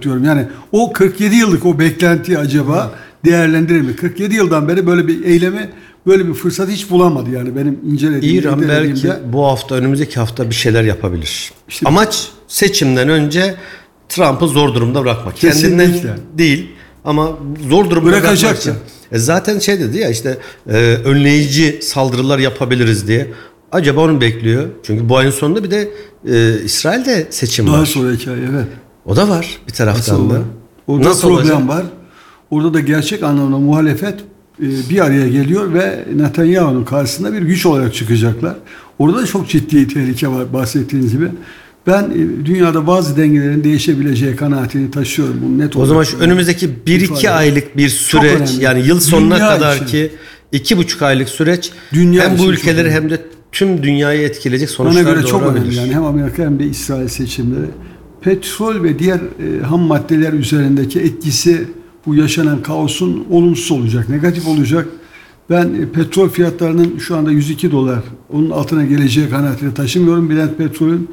olacak diyorum. Yani o 47 yıllık o beklentiyi acaba değerlendirir mi? 47 yıldan beri böyle bir eylemi, böyle bir fırsat hiç bulamadı yani benim incelediğim. İran belki bu hafta, önümüzdeki hafta bir şeyler yapabilir. İşte, amaç seçimden önce Trump'ı zor durumda bırakmak. Kesinlikle. Kendinden değil ama zor durumda bırakmak için. Zaten şey dedi ya işte önleyici saldırılar yapabiliriz diye. Acaba onu bekliyor. Çünkü bu ayın sonunda bir de İsrail'de seçim var. Daha sonra hikaye, evet. O da var bir taraftan da. Orada Nasıl problem olacak? var. Orada da gerçek anlamda muhalefet bir araya geliyor ve Netanyahu'nun karşısında bir güç olarak çıkacaklar. Orada da çok ciddi tehlike var bahsettiğiniz gibi. Ben dünyada bazı dengelerin değişebileceği kanaatini taşıyorum. Bunu net o zaman şu önümüzdeki 1-2 aylık bir süreç, yani yıl sonuna Dünya kadar için. ki 2,5 aylık süreç Dünya hem bu için ülkeleri hem de tüm dünyayı etkileyecek sonuçlar bana göre çok doğurabilir. önemli. Yani hem Amerika hem de İsrail seçimleri. Petrol ve diğer ham maddeler üzerindeki etkisi bu yaşanan kaosun olumsuz olacak, negatif olacak. Ben petrol fiyatlarının şu anda 102 dolar, onun altına geleceği kanaatini taşımıyorum. Brent petrolün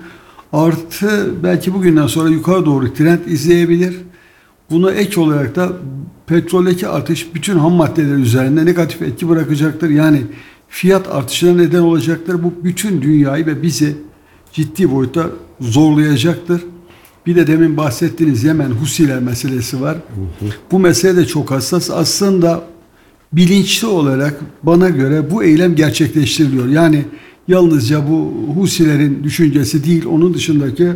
artı belki bugünden sonra yukarı doğru trend izleyebilir. Buna ek olarak da petroldeki artış bütün ham maddeler üzerinde negatif etki bırakacaktır. Yani fiyat artışına neden olacaktır. Bu bütün dünyayı ve bizi ciddi boyutta zorlayacaktır. Bir de demin bahsettiğiniz Yemen Husiler meselesi var. Bu mesele de çok hassas. Aslında bilinçli olarak bana göre bu eylem gerçekleştiriliyor. Yani yalnızca bu Husilerin düşüncesi değil, onun dışındaki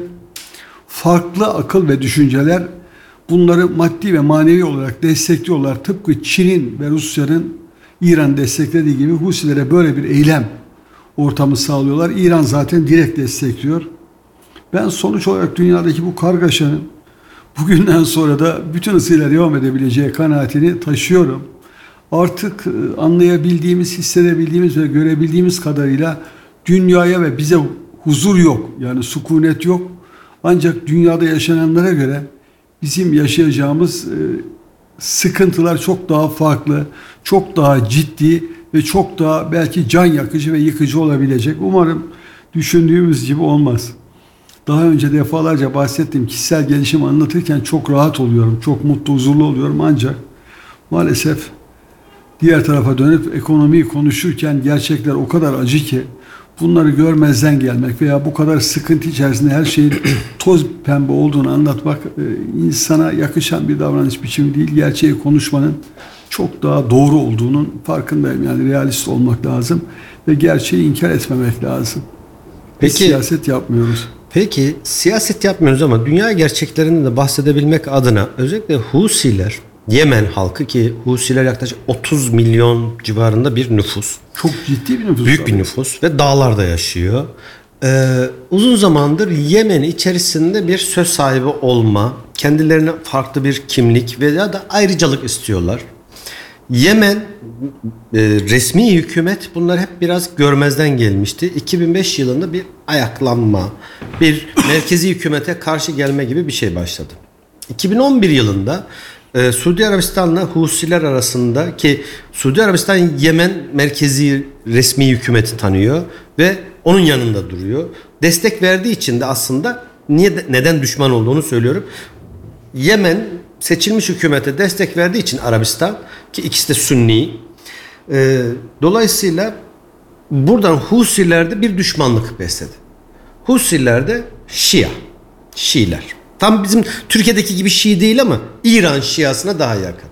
farklı akıl ve düşünceler bunları maddi ve manevi olarak destekliyorlar. Tıpkı Çin'in ve Rusya'nın İran desteklediği gibi Husilere böyle bir eylem ortamı sağlıyorlar. İran zaten direkt destekliyor. Ben sonuç olarak dünyadaki bu kargaşanın bugünden sonra da bütün hızıyla devam edebileceği kanaatini taşıyorum. Artık anlayabildiğimiz, hissedebildiğimiz ve görebildiğimiz kadarıyla dünyaya ve bize huzur yok. Yani sükunet yok. Ancak dünyada yaşananlara göre bizim yaşayacağımız sıkıntılar çok daha farklı, çok daha ciddi ve çok daha belki can yakıcı ve yıkıcı olabilecek. Umarım düşündüğümüz gibi olmaz. Daha önce defalarca bahsettiğim kişisel gelişimi anlatırken çok rahat oluyorum, çok mutlu, huzurlu oluyorum. Ancak maalesef diğer tarafa dönüp ekonomiyi konuşurken gerçekler o kadar acı ki bunları görmezden gelmek veya bu kadar sıkıntı içerisinde her şeyin toz pembe olduğunu anlatmak insana yakışan bir davranış biçimi değil. Gerçeği konuşmanın çok daha doğru olduğunun farkındayım. Yani realist olmak lazım ve gerçeği inkar etmemek lazım. Biz siyaset yapmıyoruz. Peki siyaset yapmıyoruz ama dünya gerçeklerinden de bahsedebilmek adına özellikle Husiler, Yemen halkı ki Husiler yaklaşık 30 milyon civarında bir nüfus. Çok ciddi bir nüfus. Büyük bir nüfus ve dağlarda yaşıyor. Uzun zamandır Yemen içerisinde bir söz sahibi olma, kendilerine farklı bir kimlik veya da ayrıcalık istiyorlar. Yemen resmi hükümet bunlar hep biraz görmezden gelmişti. 2005 yılında bir ayaklanma, bir merkezi hükümete karşı gelme gibi bir şey başladı. 2011 yılında Suudi Arabistan'la Husiler arasında ki Suudi Arabistan Yemen merkezi resmi hükümeti tanıyor ve onun yanında duruyor. Destek verdiği için de aslında neden düşman olduğunu söylüyorum. Yemen seçilmiş hükümete destek verdiği için Arabistan ki ikisi de Sünni. Dolayısıyla buradan Husilerde bir düşmanlık besledi. Husilerde Şiiler. Tam bizim Türkiye'deki gibi Şii değil ama İran Şiasına daha yakın.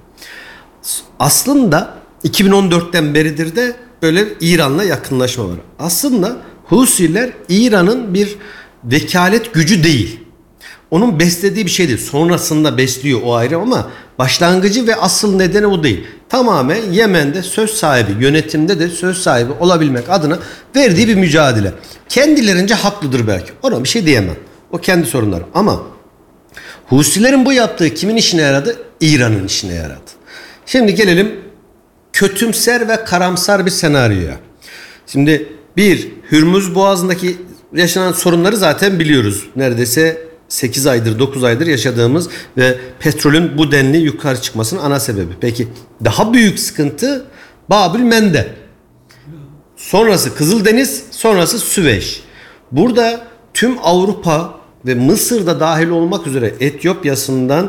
Aslında 2014'ten beridir de böyle İran'la yakınlaşma var. Aslında Husiler İran'ın bir vekalet gücü değil. Onun beslediği bir şey değil. Sonrasında besliyor o ayrı ama başlangıcı ve asıl nedeni o değil. Tamamen Yemen'de söz sahibi, yönetimde de söz sahibi olabilmek adına verdiği bir mücadele. Kendilerince haklıdır belki. Ona bir şey diyemem. O kendi sorunları. Ama Husilerin bu yaptığı kimin işine yaradı? İran'ın işine yaradı. Şimdi gelelim kötümser ve karamsar bir senaryoya. Şimdi Hürmüz Boğazı'ndaki yaşanan sorunları zaten biliyoruz. Neredeyse 8 aydır 9 aydır yaşadığımız ve petrolün bu denli yukarı çıkmasının ana sebebi. Peki daha büyük sıkıntı Babül Mendeb. Sonrası Kızıldeniz, sonrası Süveyş. Burada tüm Avrupa ve Mısır'da dahil olmak üzere Etiyopya'sından